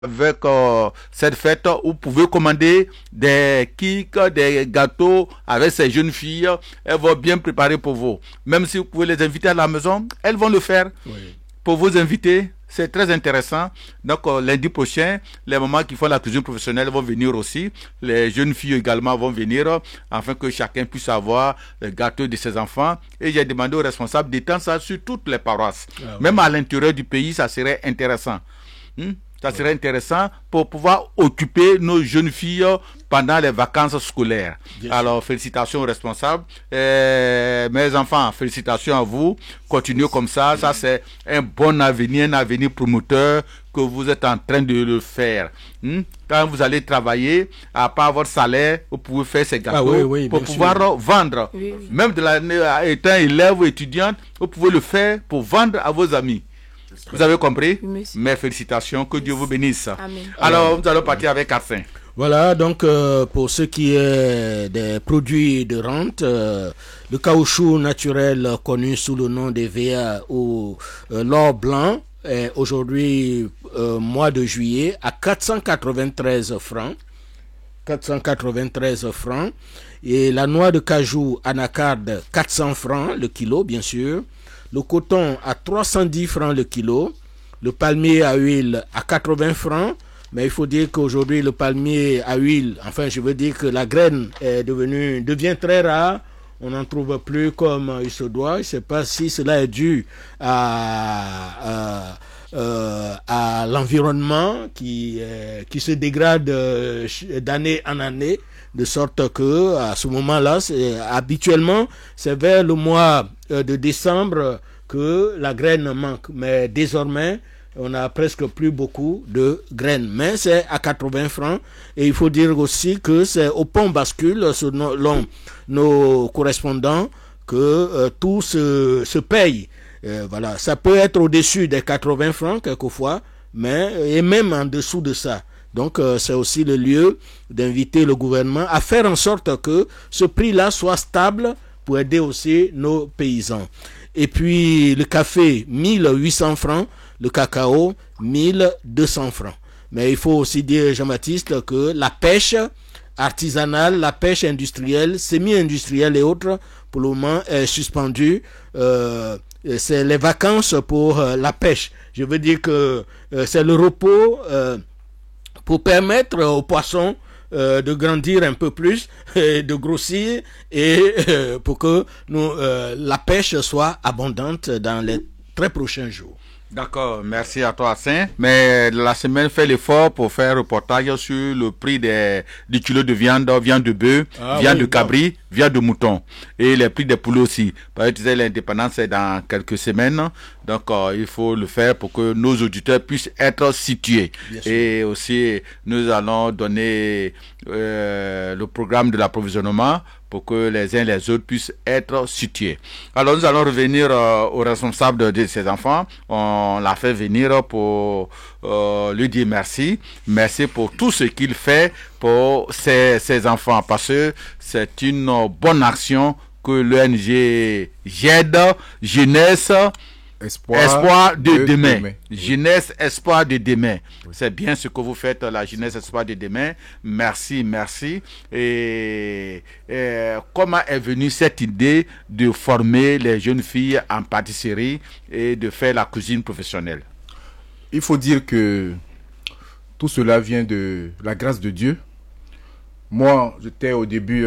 avec cette fête, vous pouvez commander des kicks, des gâteaux avec ces jeunes filles. Elles vont bien préparer pour vous. Même si vous pouvez les inviter à la maison, elles vont le faire. Oui. Pour vous inviter, c'est très intéressant. Donc, lundi prochain, les mamans qui font la cuisine professionnelle vont venir aussi. Les jeunes filles également vont venir, afin que chacun puisse avoir le gâteau de ses enfants. Et j'ai demandé aux responsables d'étendre ça sur toutes les paroisses. Ah, même à l'intérieur du pays, ça serait intéressant. Ça serait intéressant pour pouvoir occuper nos jeunes filles pendant les vacances scolaires. Bien Alors, sûr. Félicitations aux responsables. Mes enfants, félicitations à vous. Continuez comme ça. Ça, c'est un bon avenir, un avenir promoteur que vous êtes en train de le faire. Quand vous allez travailler, à part votre salaire, vous pouvez faire ces gâteaux pour pouvoir vendre. Oui. Même de l'année étant élève ou étudiante, vous pouvez le faire pour vendre à vos amis. Vous avez compris? Merci. Mes félicitations, que Dieu vous bénisse. Amen. Alors, nous allons partir avec Arsène. Voilà, donc pour ce qui est des produits de rente, le caoutchouc naturel connu sous le nom de VA ou l'or blanc est aujourd'hui, mois de juillet, à 493 francs. 493 francs. Et la noix de cajou anacarde, 400 francs le kilo, bien sûr. Le coton à 310 francs le kilo, le palmier à huile à 80 francs, mais il faut dire qu'aujourd'hui le palmier à huile, enfin je veux dire que la graine devient très rare, on n'en trouve plus comme il se doit. Je ne sais pas si cela est dû à l'environnement qui se dégrade d'année en année, de sorte que à ce moment-là, habituellement, c'est vers le mois de décembre que la graine manque. Mais désormais, on n'a presque plus beaucoup de graines. Mais c'est à 80 francs. Et il faut dire aussi que c'est au pont bascule, selon nos correspondants, que tout se paye. Voilà, ça peut être au-dessus des 80 francs quelquefois, et même en dessous de ça. Donc, c'est aussi le lieu d'inviter le gouvernement à faire en sorte que ce prix-là soit stable pour aider aussi nos paysans. Et puis, le café, 1800 francs, le cacao, 1200 francs. Mais il faut aussi dire, Jean-Baptiste, que la pêche artisanale, la pêche industrielle, semi-industrielle et autres, pour le moment, est suspendue. C'est les vacances pour la pêche. Je veux dire que c'est le repos pour permettre aux poissons de grandir un peu plus, de grossir et pour que la pêche soit abondante dans les très prochains jours. D'accord, merci à toi, Saint. Mais la semaine fait l'effort pour faire un reportage sur le prix du kilo de viande de bœuf, viande de cabri, viande de mouton et les prix des poulets aussi. Parce que tu sais, l'indépendance est dans quelques semaines, donc il faut le faire pour que nos auditeurs puissent être situés. Et aussi, nous allons donner le programme de l'approvisionnement pour que les uns et les autres puissent être situés. Alors, nous allons revenir au responsable de ces enfants. On l'a fait venir pour lui dire merci. Merci pour tout ce qu'il fait pour ces enfants, parce que c'est une bonne action que l'ONG GED, Jeunesse, Espoir de demain. Jeunesse, espoir de demain. Oui. C'est bien ce que vous faites, la jeunesse, espoir de demain. Merci, merci. Et comment est venue cette idée de former les jeunes filles en pâtisserie et de faire la cuisine professionnelle? Il faut dire que tout cela vient de la grâce de Dieu. Moi, j'étais au début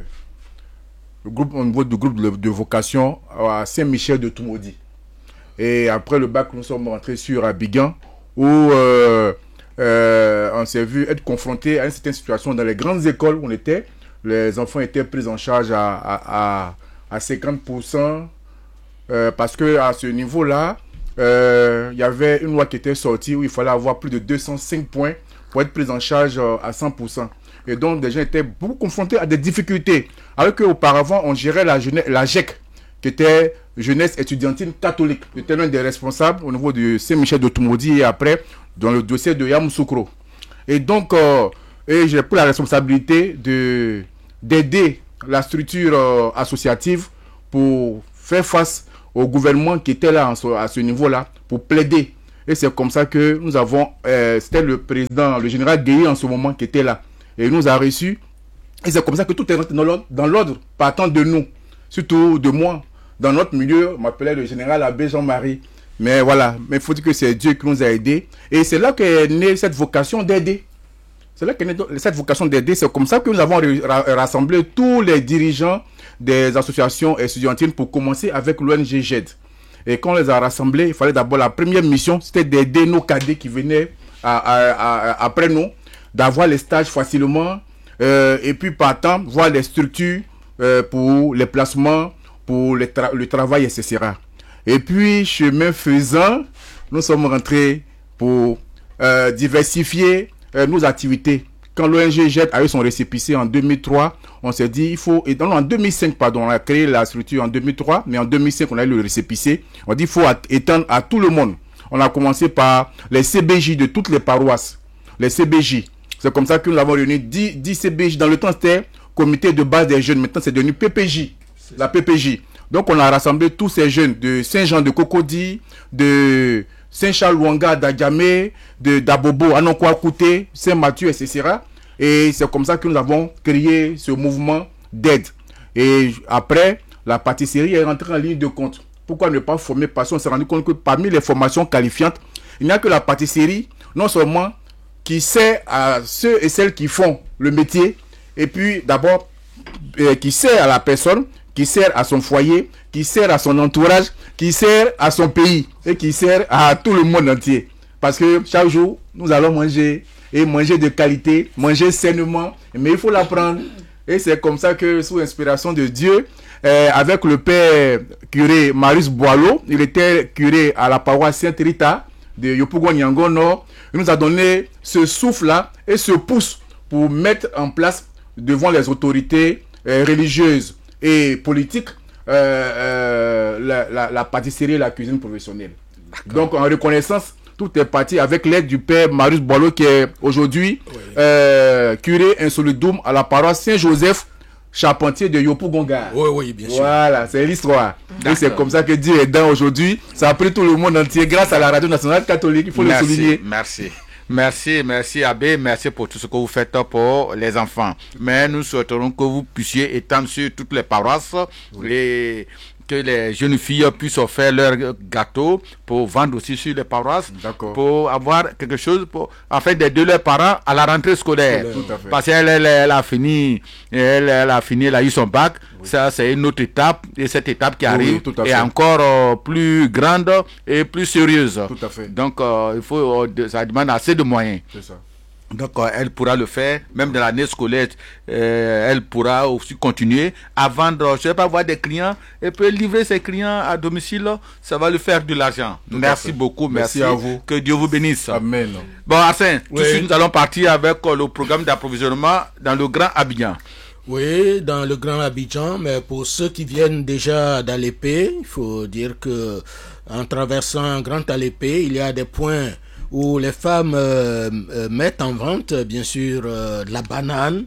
au niveau du groupe de vocation à Saint-Michel de Toumaudi. Et après le bac, nous sommes rentrés sur Abidjan, où on s'est vu être confrontés à une certaine situation dans les grandes écoles où on était. Les enfants étaient pris en charge à 50%, parce qu'à ce niveau-là, il y avait une loi qui était sortie où il fallait avoir plus de 205 points pour être pris en charge à 100%. Et donc, les gens étaient beaucoup confrontés à des difficultés. Alors qu'auparavant, on gérait la GEC, qui était Jeunesse étudiantine catholique. J'étais l'un des responsables au niveau de Saint-Michel de Toumaudi et après dans le dossier de Yamoussoukro. Et donc, j'ai pris la responsabilité d'aider la structure associative pour faire face au gouvernement qui était là à ce niveau-là, pour plaider Et c'est comme ça que nous avons, c'était le président, le général Gueye en ce moment qui était là. Et il nous a reçus. Et c'est comme ça que tout est rentré dans l'ordre, partant de nous, surtout de moi. Dans notre milieu, on m'appelait le général Abbé Jean-Marie. Mais voilà, mais il faut dire que c'est Dieu qui nous a aidés. Et c'est là qu'est née cette vocation d'aider. C'est là qu'est née cette vocation d'aider. C'est comme ça que nous avons rassemblé tous les dirigeants des associations étudiantines pour commencer avec l'ONG GED. Et quand on les a rassemblés, il fallait d'abord, la première mission, c'était d'aider nos cadets qui venaient après nous, d'avoir les stages facilement, et puis partant, voir les structures pour les placements, pour le travail, etc. Et puis, chemin faisant, nous sommes rentrés pour diversifier nos activités. Quand l'ONG GED a eu son récépissé en 2003, on s'est dit, il faut... Et en 2005, pardon, on a créé la structure en 2003, mais en 2005, on a eu le récépissé. On dit, il faut étendre à tout le monde. On a commencé par les CBJ de toutes les paroisses. Les CBJ. C'est comme ça que nous avons réuni 10 CBJ. Dans le temps, c'était Comité de base des jeunes. Maintenant, c'est devenu PPJ. La PPJ. Donc, on a rassemblé tous ces jeunes de Saint-Jean de Cocody, de Saint-Charles-Ouanga d'Adjamé, de d'Abobo, Anonkwa-Kouté, Saint-Mathieu, etc. Et c'est comme ça que nous avons créé ce mouvement d'aide. Et après, la pâtisserie est rentrée en ligne de compte. Pourquoi ne pas former? Parce qu'on s'est rendu compte que parmi les formations qualifiantes, il n'y a que la pâtisserie, non seulement qui sert à ceux et celles qui font le métier, et puis d'abord, qui sert à la personne, qui sert à son foyer, qui sert à son entourage, qui sert à son pays, et qui sert à tout le monde entier. Parce que chaque jour, nous allons manger, et manger de qualité, manger sainement, mais il faut l'apprendre. Et c'est comme ça que, sous inspiration de Dieu, avec le père curé Marius Boileau, il était curé à la paroisse Sainte-Rita de Yopougon-Yangon Nord, il nous a donné ce souffle-là et ce pouce pour mettre en place devant les autorités religieuses et politiques la pâtisserie et la cuisine professionnelle. Donc en reconnaissance, tout est parti avec l'aide du père Marius Boileau qui est aujourd'hui curé insoludoum à la paroisse Saint-Joseph Charpentier de Yopougonga. Oui, bien sûr. Voilà, c'est l'histoire. Et c'est comme ça que Dieu est dans aujourd'hui. Ça a pris tout le monde entier grâce à la radio nationale catholique, il faut le souligner. Merci Abbé, merci pour tout ce que vous faites pour les enfants. Mais nous souhaiterons que vous puissiez étendre sur toutes les paroisses, que les jeunes filles puissent faire leur gâteau pour vendre aussi sur les paroisses, pour avoir quelque chose pour d'aider leurs parents à la rentrée scolaire. Parce qu'elle a fini, elle a eu son bac. Ça, c'est une autre étape, et cette étape qui arrive est encore plus grande et plus sérieuse. Tout à fait. Donc, ça demande assez de moyens. C'est ça. Donc, elle pourra le faire, même dans l'année scolaire, elle pourra aussi continuer à vendre, je ne sais pas, avoir des clients, et peut livrer ses clients à domicile, ça va lui faire de l'argent. Merci beaucoup, merci à vous. Que Dieu vous bénisse. Amen. Bon, Arsène, tout de suite, nous allons partir avec le programme d'approvisionnement dans le Grand Abidjan. Oui, dans le Grand Abidjan, mais pour ceux qui viennent déjà d'Alépé, il faut dire que en traversant Grand Alépé, il y a des points où les femmes mettent en vente, bien sûr, de la banane,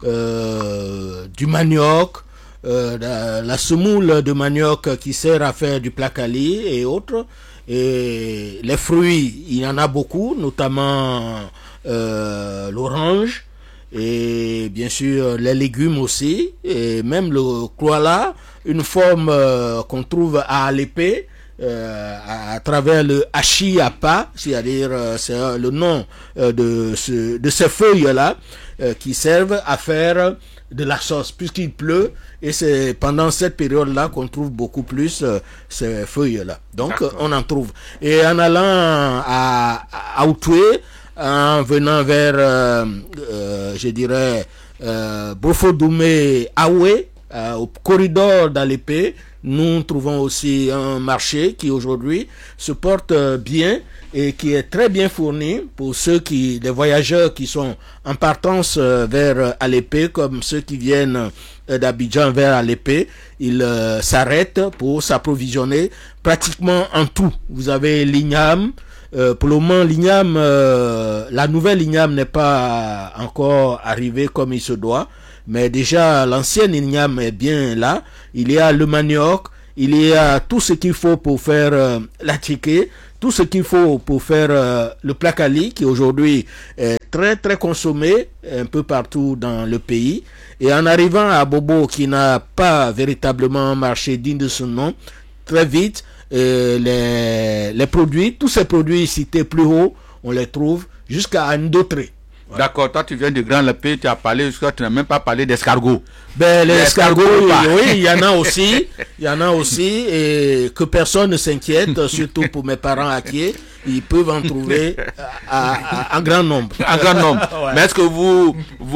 du manioc, la semoule de manioc qui sert à faire du placali et autres. Et les fruits, il y en a beaucoup, notamment l'orange, et bien sûr les légumes aussi, et même le koala, une forme qu'on trouve à Alépé, à travers le hachi-apa, c'est-à-dire c'est le nom de ces feuilles-là qui servent à faire de la sauce, puisqu'il pleut, et c'est pendant cette période-là qu'on trouve beaucoup plus ces feuilles-là. Donc on en trouve. Et en allant à Outoué, en venant vers, je dirais, Bofodoumé Aoué, au corridor d'Alépé, nous trouvons aussi un marché qui aujourd'hui se porte bien et qui est très bien fourni pour les voyageurs qui sont en partance vers Alépé, comme ceux qui viennent d'Abidjan vers Alépé. Ils s'arrêtent pour s'approvisionner pratiquement en tout. Vous avez l'igname. Pour le moment, l'igname, la nouvelle igname n'est pas encore arrivée comme il se doit. Mais déjà, l'ancienne igname est bien là. Il y a le manioc, il y a tout ce qu'il faut pour faire la tiké, tout ce qu'il faut pour faire le placali, qui aujourd'hui est très très consommé un peu partout dans le pays. Et en arrivant à Bobo, qui n'a pas véritablement un marché digne de son nom, très vite, les produits, tous ces produits cités plus haut, on les trouve jusqu'à Ndautré. Voilà. D'accord, toi tu viens de Grand Lepé, tu as parlé, jusqu'à tu n'as même pas parlé d'escargots. Ben les escargots, oui, il y en a aussi, et que personne ne s'inquiète, surtout pour mes parents acquiers, ils peuvent en trouver en grand nombre. En grand nombre. Ouais. Mais est-ce que vous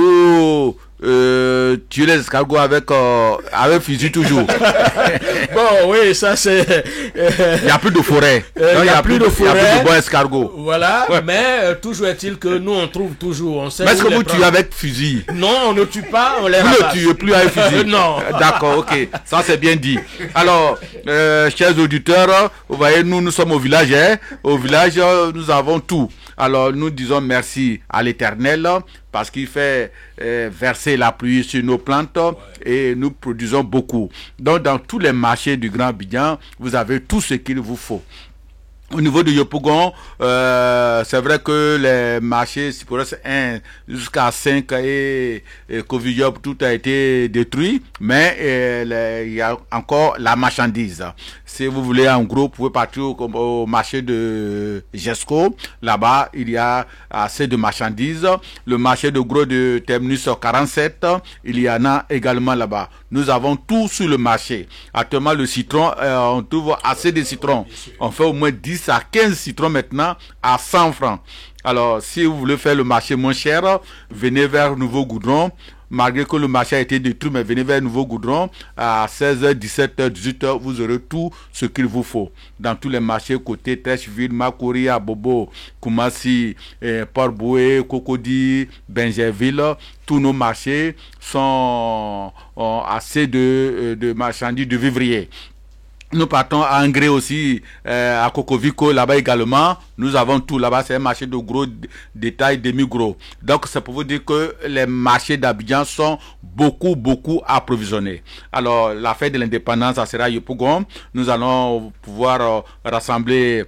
tuez les escargots avec fusil toujours? Bon, oui, ça c'est. Il n'y a plus de forêt. Il n'y a plus de forêt. Il n'y a plus de bon escargot. Voilà, ouais. Mais toujours est-il que nous on trouve toujours. On sait. Mais est-ce que vous tuez avec fusil? Non, on ne tue pas, on les ramasse. Vous ne tuez plus avec fusil? Non. D'accord, ok. Ça c'est bien dit. Alors, chers auditeurs, vous voyez, nous sommes au village. Hein? Au village, nous avons tout. Alors, nous disons merci à l'Éternel parce qu'il fait verser la pluie sur nos plantes et nous produisons beaucoup. Donc, dans tous les marchés du Grand Abidjan, vous avez tout ce qu'il vous faut. Au niveau de Yopougon, c'est vrai que les marchés Sipores 1 jusqu'à 5 et Koviyop, tout a été détruit, mais il y a encore la marchandise. Si vous voulez en gros, vous pouvez partir au marché de Jesco. Là-bas, il y a assez de marchandises. Le marché de gros de Terminus 47, il y en a également là-bas. Nous avons tout sur le marché. Actuellement, le citron, on trouve assez de citrons. On fait au moins 10 à 15 citrons maintenant à 100 francs. Alors, si vous voulez faire le marché moins cher, venez vers Nouveau Goudron. Malgré que le marché a été détruit, mais venez vers Nouveau Goudron à 16h, 17h, 18h, vous aurez tout ce qu'il vous faut. Dans tous les marchés côté Trècheville, Makori, Abobo, Koumassi, Port-Boué, Cocody, Benjerville, tous nos marchés ont assez de marchandises de vivriers. Nous partons à Angré aussi, à Kokovico, là-bas également. Nous avons tout là-bas, c'est un marché de gros détail, demi-gros. Donc, c'est pour vous dire que les marchés d'Abidjan sont beaucoup approvisionnés. Alors, la fête de l'indépendance, ça sera à Yopougon. Nous allons pouvoir rassembler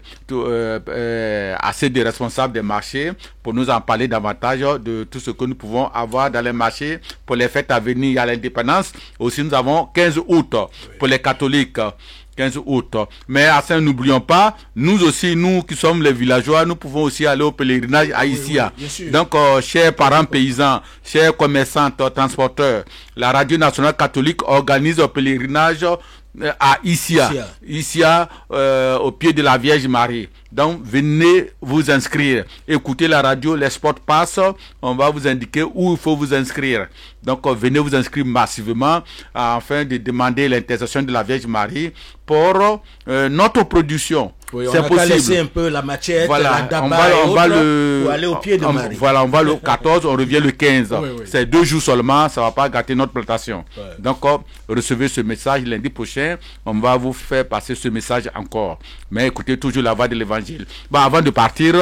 assez de responsables des marchés pour nous en parler davantage de tout ce que nous pouvons avoir dans les marchés pour les fêtes à venir à l'indépendance. Aussi, nous avons 15 août pour les catholiques. 15 août. Mais à ça, n'oublions pas, nous aussi, nous qui sommes les villageois, nous pouvons aussi aller au pèlerinage à Issia. Oui, donc, chers parents paysans, chers commerçants, transporteurs, la Radio Nationale Catholique organise un pèlerinage à Issia, au pied de la Vierge Marie. Donc, venez vous inscrire. Écoutez la radio, les spots passent. On va vous indiquer où il faut vous inscrire. Donc, venez vous inscrire massivement afin de demander l'intercession de la Vierge Marie pour notre production. Oui, c'est possible. Laisser un peu la machette, voilà, la daba pour aller au pied de Marie. Voilà, on va le 14, on revient le 15. Oui. C'est 2 jours seulement, ça ne va pas gâter notre plantation. Oui. Donc, recevez ce message lundi prochain. On va vous faire passer ce message encore. Mais écoutez toujours la voix de l'évangile. Bon, avant de partir,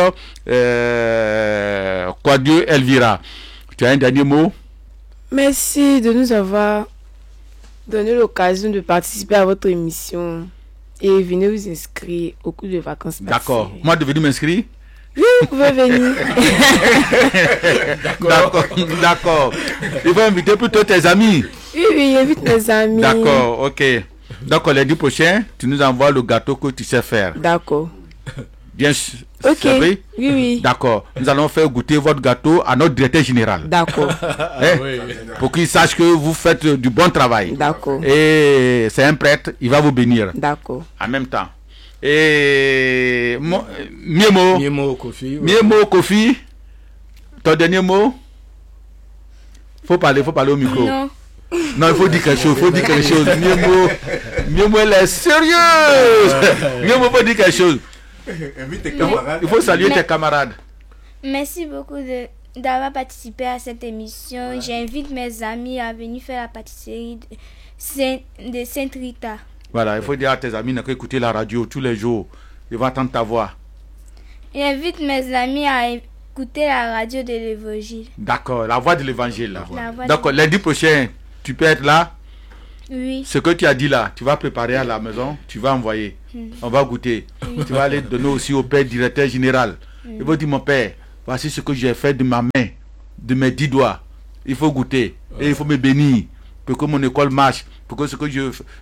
quoi Dieu, Elvira, tu as un dernier mot? Merci de nous avoir donné l'occasion de participer à votre émission. Et venez vous inscrire au cours de vacances passées. D'accord. Moi, de venir m'inscrire? Oui, vous pouvez venir. D'accord. Il faut inviter plutôt tes amis. Oui, invite mes amis. D'accord, ok. Donc, lundi prochain, tu nous envoies le gâteau que tu sais faire. D'accord. Bien sûr. Ok. C'est vrai? Oui. D'accord. Nous allons faire goûter votre gâteau à notre directeur général. D'accord. Pour qu'il sache que vous faites du bon travail. D'accord. Et c'est un prêtre, il va vous bénir. D'accord. En même temps. Et Miemo Kofi. Miemo Kofi. Ton dernier mot? Faut parler au micro. Non, il faut dire quelque chose. Miemo, elle est sérieuse. Miemo, faut dire quelque chose. Il faut saluer tes camarades. Merci beaucoup d'avoir participé à cette émission. J'invite mes amis à venir faire la pâtisserie de Sainte Rita. Voilà, il faut dire à tes amis d'écouter la radio tous les jours. Ils vont entendre ta voix. J'invite mes amis à écouter la radio de l'Évangile. D'accord, la voix de l'Évangile. Donc, lundi prochain, tu peux être là? Oui. Ce que tu as dit là, tu vas préparer à la maison, tu vas envoyer. On va goûter. Tu vas aller donner aussi au père directeur général. Il va dire, mon père, voici ce que j'ai fait de ma main, de mes 10 doigts. Il faut goûter. Et il faut me bénir pour que mon école marche. Pour que ce que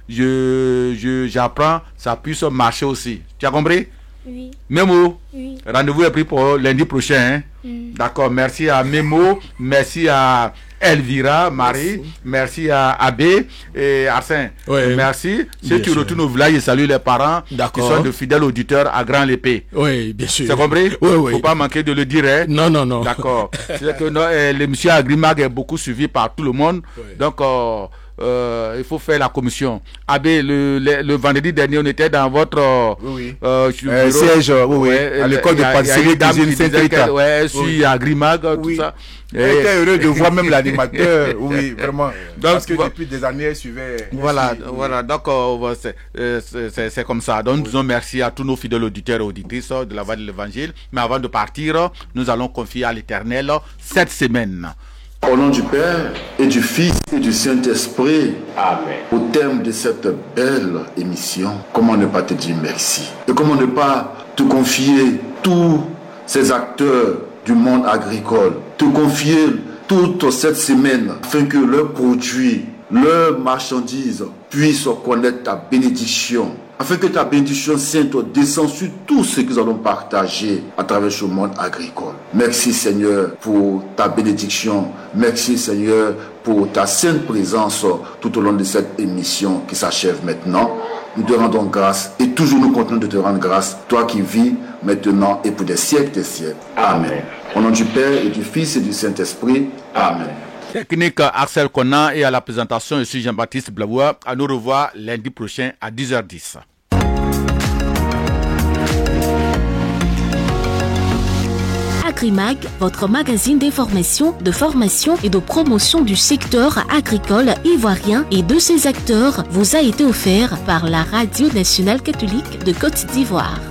j'apprends, ça puisse marcher aussi. Tu as compris? Oui. Memo, Oui. rendez-vous est pris pour lundi prochain. Hein? D'accord, merci à Memo, merci à Elvira, Marie, merci à Abbé et Arsène. Ouais. Merci. Si Bien tu sûr. retournes au village et salues les parents qui D'accord. sont de fidèles auditeurs à Grand Lépée. Oui, bien sûr. C'est compris? Oui, oui. Faut pas manquer de le dire. Hein? Non, non, non. D'accord. C'est que l'émission Agrimag est beaucoup suivie par tout le monde. Oui. Donc, il faut faire la commission. Abbé, le vendredi dernier, on était dans votre Oui. bureau. Siège, oui, à l'école de pâtisserie cuisine Saint-Rita. Ouais, je suis Agrimag, tout Oui. ça. J'étais heureux de voir même l'animateur, oui, vraiment. Parce que voilà. depuis des années, elle suivait. Voilà, elle suit, voilà. Donc, c'est comme ça. Donc, nous disons merci à tous nos fidèles auditeurs et auditrices de la voix de l'Évangile. Mais avant de partir, nous allons confier à l'Éternel cette semaine. Au nom du Père et du Fils et du Saint-Esprit, Amen. Au terme de cette belle émission, comment ne pas te dire merci? Et comment ne pas te confier tous ces acteurs du monde agricole, te confier toute cette semaine afin que leurs produits, leurs marchandises puissent connaître ta bénédiction, afin que ta bénédiction sainte descende sur tout ce que nous allons partager à travers ce monde agricole. Merci Seigneur pour ta bénédiction. Merci Seigneur pour ta sainte présence tout au long de cette émission qui s'achève maintenant. Nous te rendons grâce et toujours nous continuons de te rendre grâce, toi qui vis maintenant et pour des siècles des siècles. Amen. Au nom du Père et du Fils et du Saint-Esprit. Amen. Technique Axel Conan et à la présentation, je suis Jean-Baptiste Blaboua. À nous revoir lundi prochain à 10h10. Agrimag, votre magazine d'information, de formation et de promotion du secteur agricole ivoirien et de ses acteurs, vous a été offert par la Radio nationale catholique de Côte d'Ivoire.